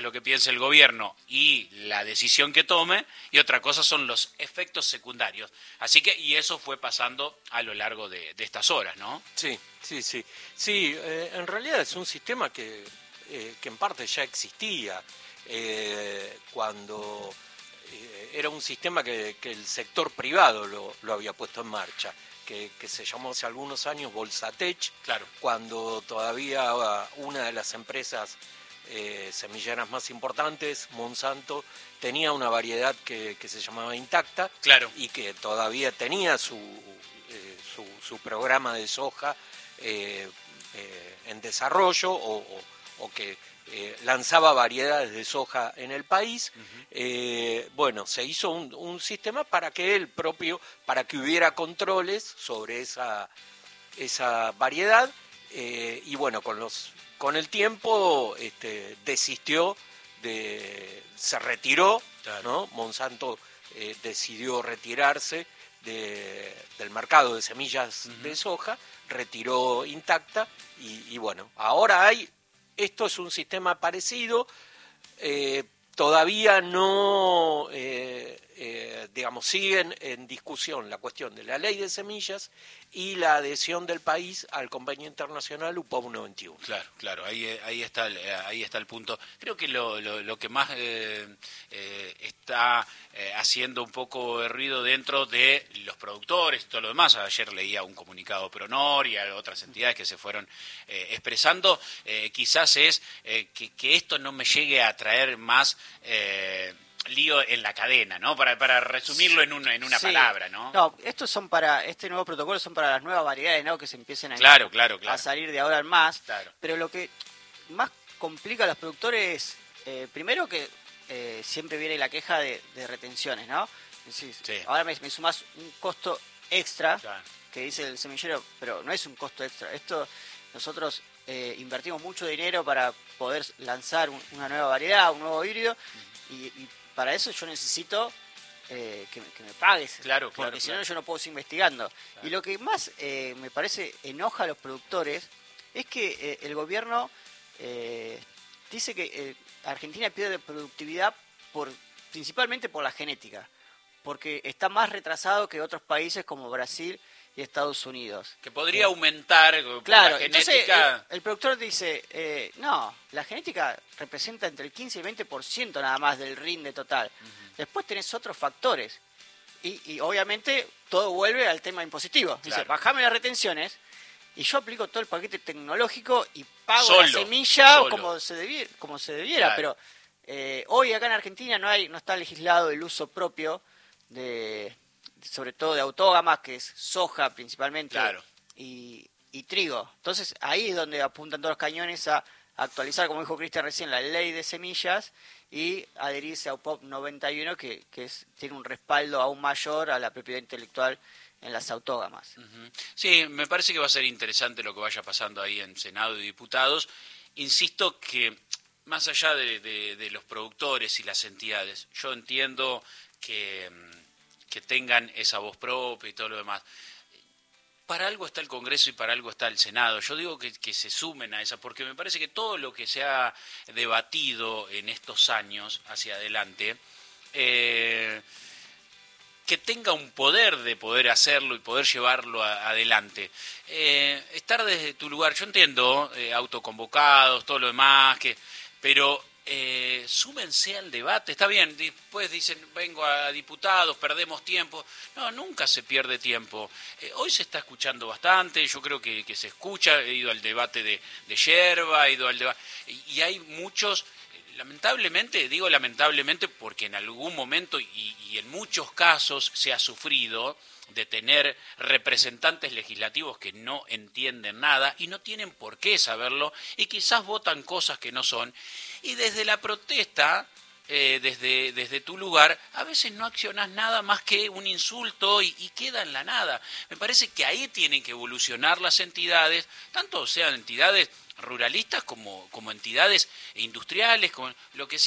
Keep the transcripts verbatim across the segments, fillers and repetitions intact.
lo que piense el gobierno y la decisión que tome, y otra cosa son los efectos secundarios. Así que, y eso fue pasando a lo largo de, de estas horas, ¿no? Sí, sí, sí. Sí, eh, en realidad es un sistema que, eh, que en parte ya existía eh, cuando eh, era un sistema que, que el sector privado lo, lo había puesto en marcha. Que, que se llamó hace algunos años Bolsatech, claro. Cuando todavía una de las empresas eh, semilleras más importantes, Monsanto, tenía una variedad que, que se llamaba Intacta, claro. y que todavía tenía su, eh, su, su programa de soja eh, eh, en desarrollo o, o, o que eh, lanzaba variedades de soja en el país. Uh-huh. eh, bueno, se hizo un, un sistema para que el propio, para que hubiera controles sobre esa, esa variedad, eh, y bueno, con los con el tiempo este, desistió, de, se retiró, claro. ¿no? Monsanto eh, decidió retirarse de, del mercado de semillas uh-huh. de soja, retiró Intacta, y, y bueno, ahora hay, esto es un sistema parecido, eh, todavía no, eh, eh, digamos, siguen en discusión la cuestión de la ley de semillas y la adhesión del país al convenio internacional U P O V noventa y uno. Claro, claro, ahí, ahí, está, el, ahí está el punto. Creo que lo, lo, lo que más eh, eh, está eh, haciendo un poco de ruido dentro de los productores y todo lo demás, ayer leía un comunicado Pronor y a otras entidades que se fueron eh, expresando, eh, quizás es eh, que, que esto no me llegue a traer más Eh, lío en la cadena, ¿no? Para, para resumirlo en una, en una sí. palabra, ¿no? No, estos son para, este nuevo protocolo son para las nuevas variedades, ¿no? Que se empiecen a, claro, claro, claro. a salir de ahora en más. Claro. Pero lo que más complica a los productores, eh, primero que eh, siempre viene la queja de, de retenciones, ¿no? Decís, sí. Ahora me, me sumás un costo extra, claro. que dice el semillero, pero no es un costo extra. Esto, nosotros eh, invertimos mucho dinero para poder lanzar un, una nueva variedad, un nuevo híbrido, uh-huh. y, y para eso yo necesito eh, que, que me pagues, claro, porque claro, si claro. no yo no puedo seguir investigando. Claro. Y lo que más eh, me parece enoja a los productores es que eh, el gobierno eh, dice que eh, Argentina pierde productividad por principalmente por la genética, porque está más retrasado que otros países como Brasil y Estados Unidos. Que podría aumentar por claro, la genética. Entonces, el, el productor dice, eh, no, la genética representa entre el quince y el veinte por ciento nada más del rinde total. Uh-huh. Después tenés otros factores. Y, y obviamente todo vuelve al tema impositivo. Dice, claro. bajame las retenciones y yo aplico todo el paquete tecnológico y pago solo, la semilla solo. como se debiera, como se debiera. Claro. Pero eh, hoy acá en Argentina no hay, no está legislado el uso propio de... sobre todo de autógamas, que es soja principalmente, claro. y, y trigo. Entonces ahí es donde apuntan todos los cañones a actualizar, como dijo Cristian recién, la ley de semillas y adherirse a U P O V noventa y uno, que, que es, tiene un respaldo aún mayor a la propiedad intelectual en las autógamas. Uh-huh. Sí, me parece que va a ser interesante lo que vaya pasando ahí en Senado y Diputados. Insisto que más allá de, de, de los productores y las entidades, yo entiendo que... que tengan esa voz propia y todo lo demás. Para algo está el Congreso y para algo está el Senado. Yo digo que, que se sumen a esa, porque me parece que todo lo que se ha debatido en estos años hacia adelante, eh, que tenga un poder de poder hacerlo y poder llevarlo a, adelante. Eh, estar desde tu lugar, yo entiendo, eh, autoconvocados, todo lo demás, que, pero... Eh, súmense al debate, está bien, después dicen vengo a diputados, perdemos tiempo, no, nunca se pierde tiempo, eh, hoy se está escuchando bastante, yo creo que, que se escucha, he ido al debate de, de yerba, he ido al debate, y, y hay muchos, lamentablemente, digo lamentablemente porque en algún momento y, y en muchos casos se ha sufrido de tener representantes legislativos que no entienden nada y no tienen por qué saberlo y quizás votan cosas que no son. Y desde la protesta, eh, desde, desde tu lugar, a veces no accionás nada más que un insulto y, y queda en la nada. Me parece que ahí tienen que evolucionar las entidades, tanto sean entidades ruralistas como, como entidades industriales, como lo que sean,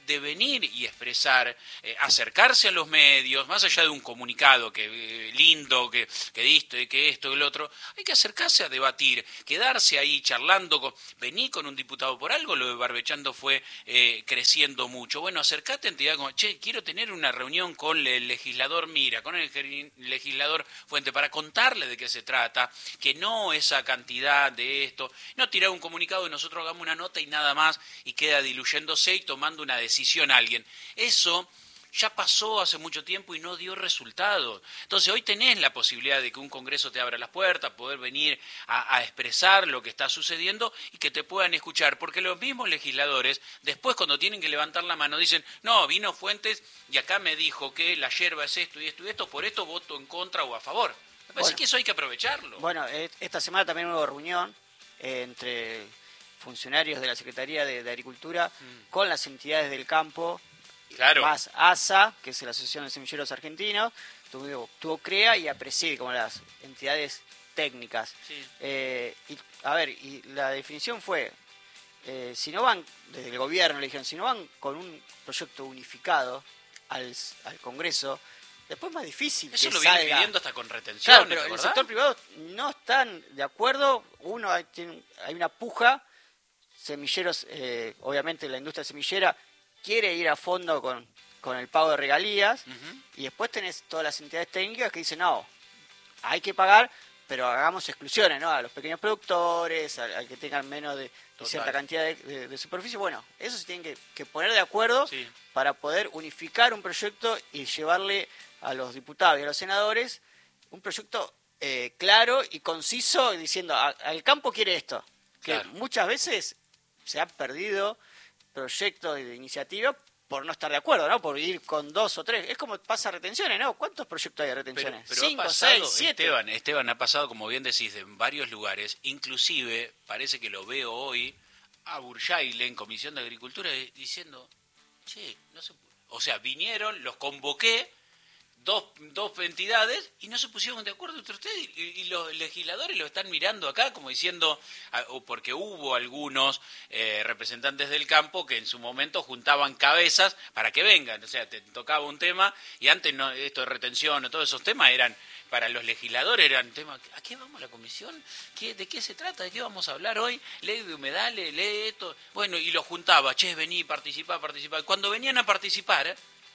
de venir y expresar, eh, acercarse a los medios, más allá de un comunicado que eh, lindo, que, que diste, que esto, que el otro, hay que acercarse a debatir, quedarse ahí charlando, con, vení con un diputado por algo, lo de Barbechando fue eh, creciendo mucho. Bueno, acercate a entidad como, che, quiero tener una reunión con el legislador Mira, con el legislador Fuente, para contarle de qué se trata, que no esa cantidad de esto, no tirar un comunicado y nosotros hagamos una nota y nada más, y queda diluyéndose y tomando una decisión alguien. Eso ya pasó hace mucho tiempo y no dio resultados. Entonces hoy tenés la posibilidad de que un congreso te abra las puertas, poder venir a, a expresar lo que está sucediendo y que te puedan escuchar, porque los mismos legisladores después cuando tienen que levantar la mano dicen, no, vino Fuentes y acá me dijo que la yerba es esto y esto y esto, por esto voto en contra o a favor. Me parece bueno, que eso hay que aprovecharlo. Bueno, esta semana también hubo reunión eh, entre funcionarios de la Secretaría de, de Agricultura mm. con las entidades del campo. Claro. Más A S A, que es la Asociación de Semilleros Argentinos, tuvo, tuvo CREA y APRESID como las entidades técnicas. Sí. Eh, y, a ver, y la definición fue, eh, si no van, desde el gobierno le dijeron, si no van con un proyecto unificado al, al Congreso, después es más difícil Eso que lo salga. viene pidiendo hasta con retención. Claro, pero el sector privado no están de acuerdo, uno hay, tiene, hay una puja, semilleros, eh, obviamente la industria semillera quiere ir a fondo con, con el pago de regalías, uh-huh. y después tenés todas las entidades técnicas que dicen, no, hay que pagar, pero hagamos exclusiones, ¿no? A los pequeños productores, al, al que tengan menos de, de cierta cantidad de, de, de superficie. Bueno, eso se tienen que, que poner de acuerdo sí. para poder unificar un proyecto y llevarle a los diputados y a los senadores un proyecto eh, claro y conciso, diciendo, a, al campo quiere esto, que claro. muchas veces se han perdido proyectos de iniciativa por no estar de acuerdo, ¿no? Por ir con dos o tres. Es como pasa retenciones, ¿no? ¿Cuántos proyectos hay de retenciones? Pero, pero Cinco, ha pasado, seis, siete. Esteban, Esteban, ha pasado, como bien decís, en varios lugares. Inclusive, parece que lo veo hoy, a Burjaile en Comisión de Agricultura diciendo, che, no se puede. O sea, vinieron, los convoqué, dos, dos entidades, y no se pusieron de acuerdo entre ustedes, y, y los legisladores lo están mirando acá como diciendo, o porque hubo algunos eh, representantes del campo que en su momento juntaban cabezas para que vengan, o sea, te tocaba un tema, y antes no, esto de retención o todos esos temas eran, para los legisladores eran temas, ¿a qué vamos a la comisión? ¿Qué, ¿De qué se trata? ¿De qué vamos a hablar hoy? Ley de humedales, lee esto, bueno, y los juntaba, che, vení, participá, participá, cuando venían a participar,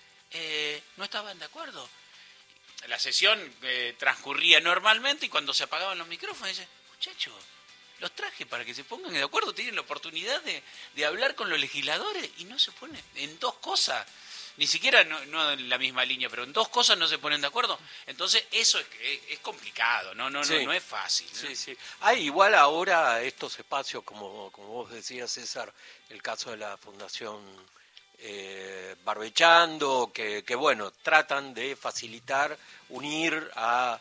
eh, no estaban de acuerdo. La sesión eh, transcurría normalmente y cuando se apagaban los micrófonos, dicen, muchachos, los traje para que se pongan de acuerdo, tienen la oportunidad de, de hablar con los legisladores y no se ponen en dos cosas, ni siquiera no, no en la misma línea, pero en dos cosas no se ponen de acuerdo. Entonces eso es, es, es complicado, no no, sí. no no es fácil, ¿no? Sí, sí. Hay igual ahora estos espacios, como, como vos decías, César, el caso de la Fundación Eh, Barbechando, que, que bueno, tratan de facilitar, unir a,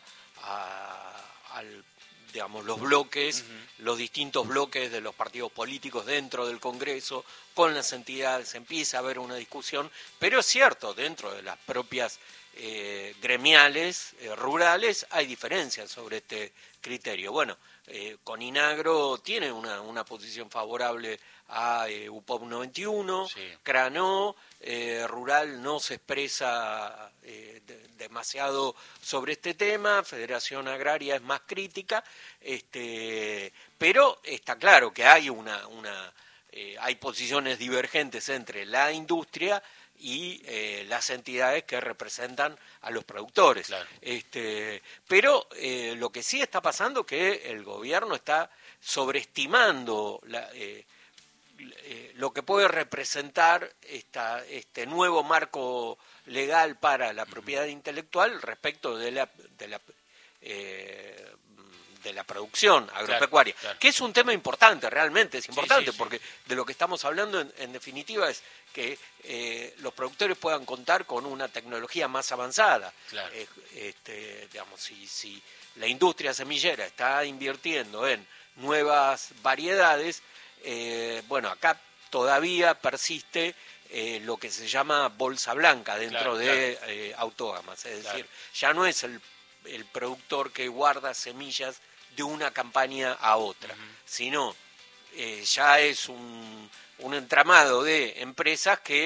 a al, digamos, los bloques, uh-huh. los distintos bloques de los partidos políticos dentro del Congreso, con las entidades, empieza a haber una discusión, pero es cierto, dentro de las propias eh, gremiales eh, rurales hay diferencias sobre este criterio. Bueno, eh, Coninagro tiene una, una posición favorable a eh, U P O P noventa y uno, sí. Cranó, eh, Rural no se expresa eh, de, demasiado sobre este tema, Federación Agraria es más crítica, este, pero está claro que hay una, una eh, hay posiciones divergentes entre la industria y eh, las entidades que representan a los productores. Claro. Este, pero eh, lo que sí está pasando es que el gobierno está sobreestimando la, eh, eh, lo que puede representar esta, este nuevo marco legal para la propiedad intelectual respecto de la, de la eh, de la producción agropecuaria, claro, claro. que es un tema importante, realmente es importante, sí, sí, porque sí. de lo que estamos hablando en, en definitiva es que eh, los productores puedan contar con una tecnología más avanzada. Claro. Eh, este, digamos, si, si la industria semillera está invirtiendo en nuevas variedades, eh, bueno, acá todavía persiste eh, lo que se llama bolsa blanca dentro claro, de claro. Eh, autógamas, es claro. decir, ya no es el, el productor que guarda semillas de una campaña a otra, uh-huh. sino eh, ya es un, un entramado de empresas que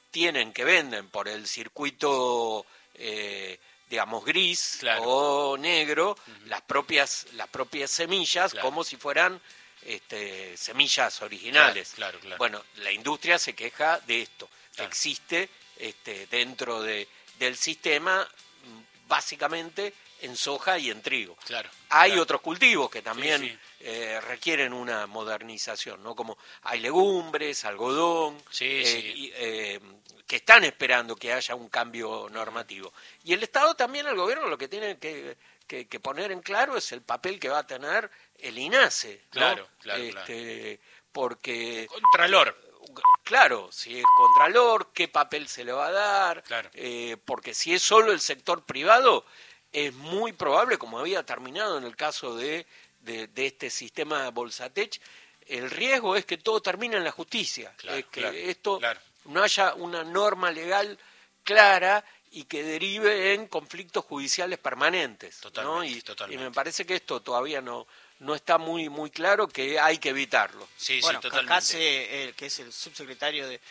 tienen, que venden por el circuito, eh, digamos, gris claro. o negro, uh-huh. las propias las propias semillas, claro. como si fueran este, semillas originales. Claro, claro, claro. Bueno, la industria se queja de esto. Claro. Existe este, dentro de, del sistema, básicamente, en soja y en trigo. Claro, hay claro. otros cultivos que también... Sí, sí. Eh, requieren una modernización, ¿no? Como hay legumbres, algodón, sí, eh, sí. Y, eh, que están esperando que haya un cambio normativo. Y el Estado también, el gobierno, lo que tiene que, que, que poner en claro es el papel que va a tener el INASE, ¿no? Claro, claro, este, claro. Porque... Contralor. Claro, si es Contralor, qué papel se le va a dar, claro. eh, porque si es solo el sector privado, es muy probable, como había terminado en el caso de De, de este sistema Bolsatech, el riesgo es que todo termine en la justicia, claro, es que claro, esto claro. no haya una norma legal clara y que derive en conflictos judiciales permanentes. Totalmente, ¿no? y, totalmente. y me parece que esto todavía no no está muy muy claro, que hay que evitarlo. Sí, bueno, sí, totalmente. Cacase, el que es el subsecretario de,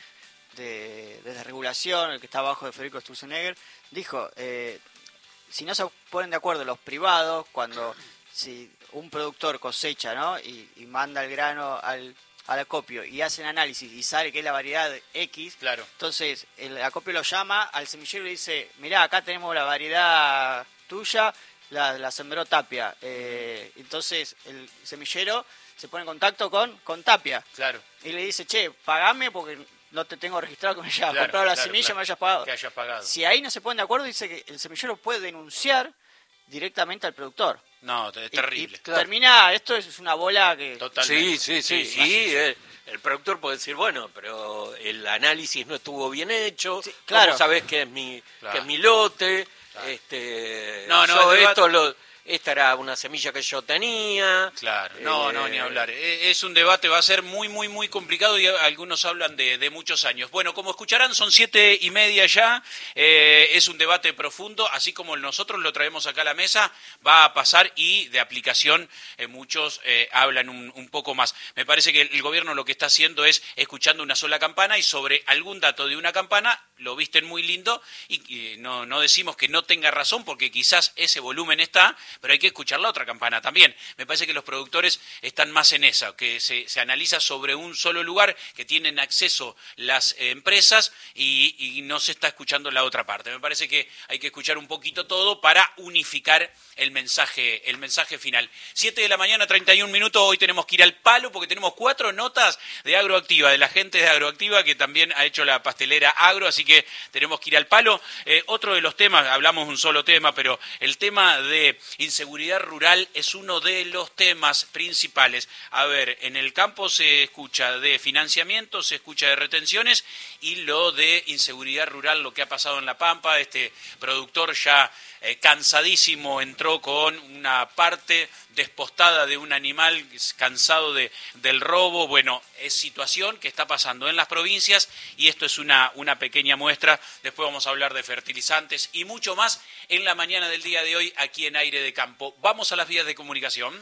de, de desregulación, el que está abajo de Federico Sturzenegger, dijo, eh, si no se ponen de acuerdo los privados, cuando si un productor cosecha, ¿no? y, y manda el grano al, al acopio y hacen análisis y sale que es la variedad X, claro. entonces el acopio lo llama al semillero y le dice, mirá, acá tenemos la variedad tuya, la, la sembró Tapia. Eh, entonces el semillero se pone en contacto con, con Tapia. Claro. Y le dice, che, pagame porque no te tengo registrado que me hayas claro, comprado la claro, semilla y claro. me hayas pagado. Que hayas pagado. Si ahí no se ponen de acuerdo, dice que el semillero puede denunciar directamente al productor. No, es terrible. Y, y claro. termina, esto es una bola que... Totalmente. Sí, sí, sí. sí, sí. El, el productor puede decir, bueno, pero el análisis no estuvo bien hecho, sí, claro. ¿Cómo sabés que es mi, claro. que es mi lote? Claro. Este, no, no, yo esto lo... Esta era una semilla que yo tenía. Claro, no, eh... no, ni hablar. Es un debate, va a ser muy, muy, muy complicado y algunos hablan de, de muchos años. Bueno, como escucharán, son siete y media ya. Eh, es un debate profundo, así como nosotros lo traemos acá a la mesa, va a pasar y de aplicación eh, muchos eh, hablan un, un poco más. Me parece que el gobierno lo que está haciendo es escuchando una sola campana y sobre algún dato de una campana lo visten muy lindo y, y no, no decimos que no tenga razón porque quizás ese volumen está, pero hay que escuchar la otra campana también. Me parece que los productores están más en esa, que se, se analiza sobre un solo lugar, que tienen acceso las eh, empresas y, y no se está escuchando la otra parte. Me parece que hay que escuchar un poquito todo para unificar el mensaje, el mensaje final. siete de la mañana, treinta y un minutos, hoy tenemos que ir al palo porque tenemos cuatro notas de Agroactiva, de la gente de Agroactiva que también ha hecho la pastelera Agro, así que tenemos que ir al palo. Eh, otro de los temas, hablamos un solo tema, pero el tema de inseguridad rural es uno de los temas principales. A ver, en el campo se escucha de financiamiento, se escucha de retenciones y lo de inseguridad rural, lo que ha pasado en La Pampa. Este productor ya eh, cansadísimo entró con una parte despostada de un animal cansado de, del robo. Bueno, es situación que está pasando en las provincias y esto es una, una pequeña muestra. Después vamos a hablar de fertilizantes y mucho más en la mañana del día de hoy aquí en Aire de Campo. Vamos a las vías de comunicación.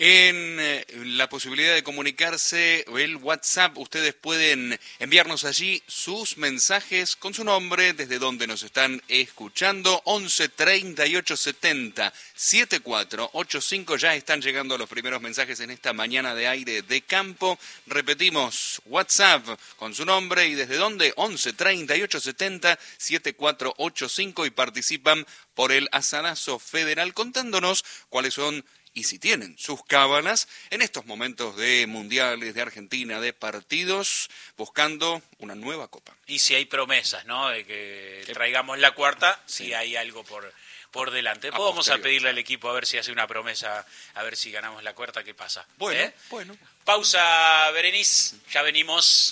En eh, la posibilidad de comunicarse, el WhatsApp, ustedes pueden enviarnos allí sus mensajes con su nombre, desde donde nos están escuchando, once treinta y ocho setenta setenta y cuatro ochenta y cinco, ya están llegando los primeros mensajes en esta mañana de Aire de Campo. Repetimos, WhatsApp con su nombre y desde donde, once treinta y ocho setenta setenta y cuatro ochenta y cinco, y participan por el Azarazo Federal contándonos cuáles son y si tienen sus cábalas en estos momentos de mundiales, de Argentina, de partidos, buscando una nueva copa. Y si hay promesas, ¿no?, de que traigamos la cuarta, sí. Si hay algo por, por delante. Después vamos a pedirle al equipo a ver si hace una promesa, a ver si ganamos la cuarta, ¿qué pasa? Bueno, ¿Eh? bueno. Pausa, Berenice, ya venimos.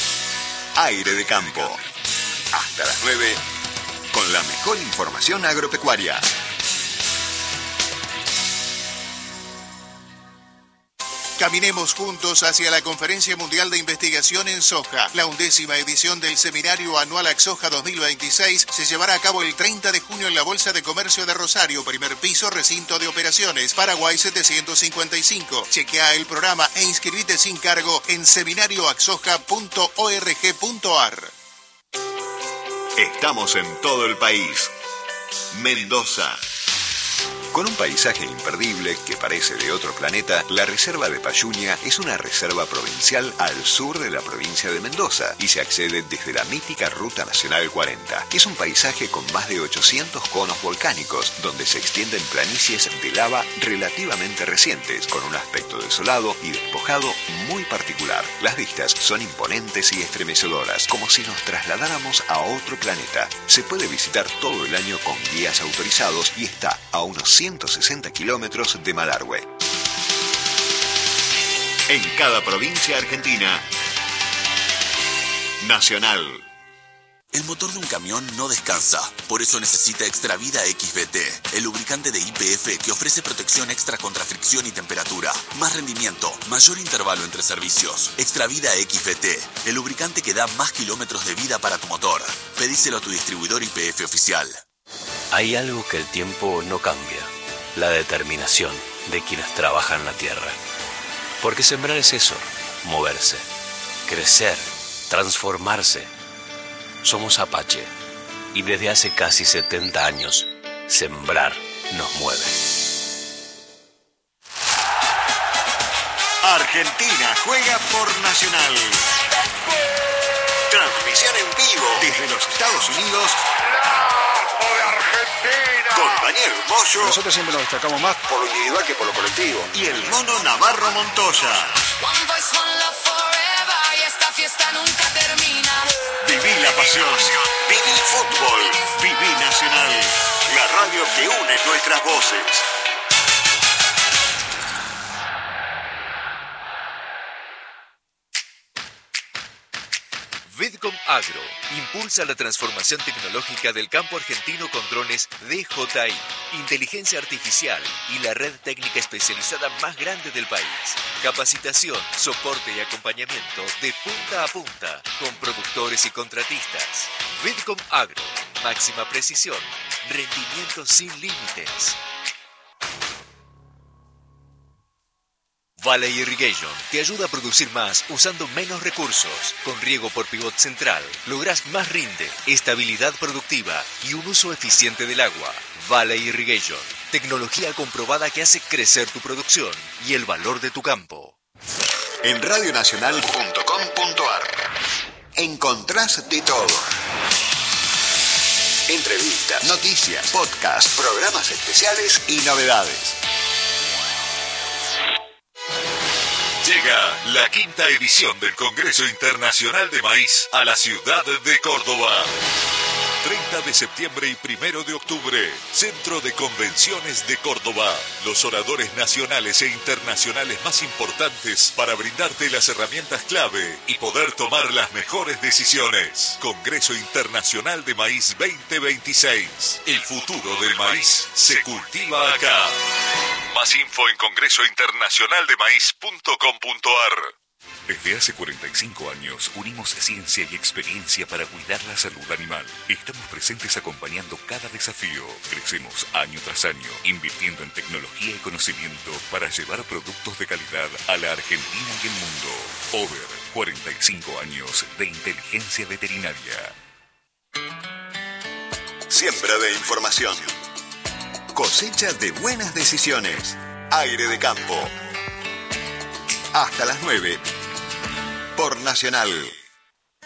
Aire de Campo, hasta las nueve, con la mejor información agropecuaria. Caminemos juntos hacia la Conferencia Mundial de Investigación en Soja. La undécima edición del Seminario Anual AgSoja dos mil veintiséis se llevará a cabo el treinta de junio en la Bolsa de Comercio de Rosario, primer piso, recinto de operaciones, Paraguay setecientos cincuenta y cinco. Chequea el programa e inscribite sin cargo en seminario agsoja punto org punto ar. Estamos en todo el país. Mendoza. Con un paisaje imperdible que parece de otro planeta, la Reserva de Payuña es una reserva provincial al sur de la provincia de Mendoza y se accede desde la mítica Ruta Nacional cuarenta. Es un paisaje con más de ochocientos conos volcánicos, donde se extienden planicies de lava relativamente recientes, con un aspecto desolado y despojado muy particular. Las vistas son imponentes y estremecedoras, como si nos trasladáramos a otro planeta. Se puede visitar todo el año con guías autorizados y está a unos ciento sesenta kilómetros de Malargüe. En cada provincia argentina. Nacional. El motor de un camión no descansa, por eso necesita Extravida X V T, el lubricante de Y P F que ofrece protección extra contra fricción y temperatura, más rendimiento, mayor intervalo entre servicios. Extravida X V T, el lubricante que da más kilómetros de vida para tu motor. Pedíselo a tu distribuidor Y P F oficial. Hay algo que el tiempo no cambia, la determinación de quienes trabajan la tierra. Porque sembrar es eso, moverse, crecer, transformarse. Somos Apache y desde hace casi setenta años, sembrar nos mueve. Argentina juega por Nacional. Transmisión en vivo desde los Estados Unidos. Con Daniel Moyo. Nosotros siempre nos destacamos más por lo individual que por lo colectivo. Y el Mono Navarro Montoya. Y esta fiesta nunca termina. Viví la pasión. Viví fútbol. Viví Nacional. La radio que une nuestras voces. Vidcom Agro impulsa la transformación tecnológica del campo argentino con drones D J I, inteligencia artificial y la red técnica especializada más grande del país. Capacitación, soporte y acompañamiento de punta a punta con productores y contratistas. Vidcom Agro, máxima precisión, rendimiento sin límites. Valley Irrigation te ayuda a producir más usando menos recursos. Con riego por pivot central, lográs más rinde, estabilidad productiva y un uso eficiente del agua. Valley Irrigation, tecnología comprobada que hace crecer tu producción y el valor de tu campo. En radionacional punto com punto ar encontrás de todo. Entrevistas, noticias, podcasts, programas especiales y novedades. Llega la quinta edición del Congreso Internacional de Maíz a la ciudad de Córdoba. treinta de septiembre y primero de octubre, Centro de Convenciones de Córdoba. Los oradores nacionales e internacionales más importantes para brindarte las herramientas clave y poder tomar las mejores decisiones. Congreso Internacional de Maíz veinte veintiséis. El futuro del maíz se cultiva acá. Más info en congreso internacional de maíz punto com punto ar. Desde hace cuarenta y cinco años unimos ciencia y experiencia para cuidar la salud animal. Estamos presentes acompañando cada desafío. Crecemos año tras año, invirtiendo en tecnología y conocimiento para llevar productos de calidad a la Argentina y el mundo. Over, cuarenta y cinco años de inteligencia veterinaria. Siembra de información. Cosecha de buenas decisiones. Aire de campo. Hasta las nueve. Por Nacional.